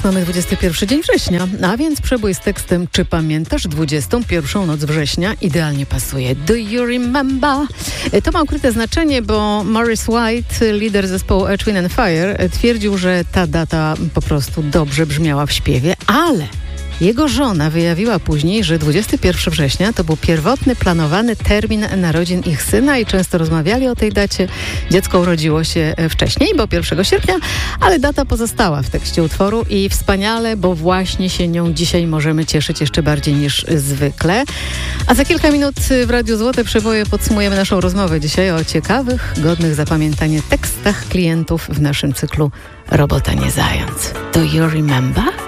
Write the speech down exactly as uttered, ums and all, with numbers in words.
Dziś mamy dwudziesty pierwszy dzień września, a więc przebój z tekstem Czy pamiętasz dwudziestą pierwszą noc września idealnie pasuje. Do you remember? To ma ukryte znaczenie, bo Maurice White, lider zespołu Earth, Wind and Fire, twierdził, że ta data po prostu dobrze brzmiała w śpiewie, ale jego żona wyjawiła później, że dwudziestego pierwszego września to był pierwotny, planowany termin narodzin ich syna i często rozmawiali o tej dacie. Dziecko urodziło się wcześniej, bo pierwszego sierpnia, ale data pozostała w tekście utworu i wspaniale, bo właśnie się nią dzisiaj możemy cieszyć jeszcze bardziej niż zwykle. A za kilka minut w Radiu Złote Przeboje podsumujemy naszą rozmowę dzisiaj o ciekawych, godnych zapamiętania tekstach klientów w naszym cyklu Robota nie zając. Do you remember?